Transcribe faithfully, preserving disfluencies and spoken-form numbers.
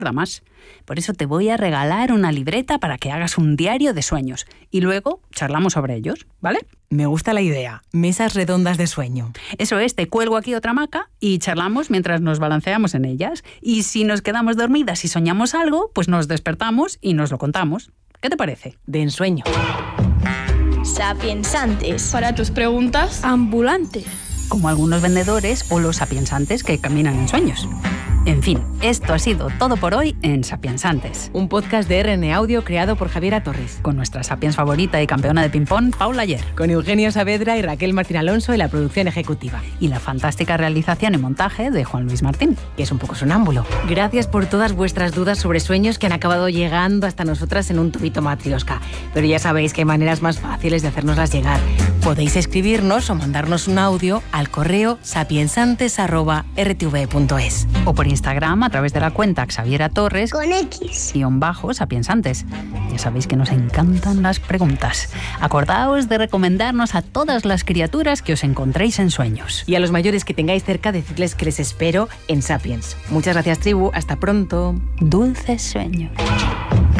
más. Por eso te voy a regalar una libreta para que hagas un diario de sueños y luego charlamos sobre ellos, ¿vale? Me gusta la idea. Mesas redondas de sueño. Eso es, te cuelgo aquí otra hamaca y charlamos mientras nos balanceamos en ellas. Y si nos quedamos dormidas y soñamos algo, pues nos despertamos y nos lo contamos. ¿Qué te parece? De ensueño. Sapiensantes. Para tus preguntas, ambulantes. Como algunos vendedores o los sapiensantes que caminan en sueños. En fin, esto ha sido todo por hoy en Sapiensantes. Un podcast de R N Audio creado por Javiera Torres. Con nuestra sapiens favorita y campeona de ping-pong, Paula Ayer. Con Eugenio Saavedra y Raquel Martín Alonso en la producción ejecutiva. Y la fantástica realización y montaje de Juan Luis Martín. Que es un poco sonámbulo. Gracias por todas vuestras dudas sobre sueños que han acabado llegando hasta nosotras en un tubito matrioska. Pero ya sabéis que hay maneras más fáciles de hacérnoslas llegar. Podéis escribirnos o mandarnos un audio al correo sapiensantes arroba r t v punto es. O por Instagram a través de la cuenta Xaviera Torres con X guión bajo sapiensantes. Ya sabéis que nos encantan las preguntas. Acordaos de recomendarnos a todas las criaturas que os encontréis en sueños. Y a los mayores que tengáis cerca, decirles que les espero en Sapiens. Muchas gracias, tribu. Hasta pronto. Dulces sueños.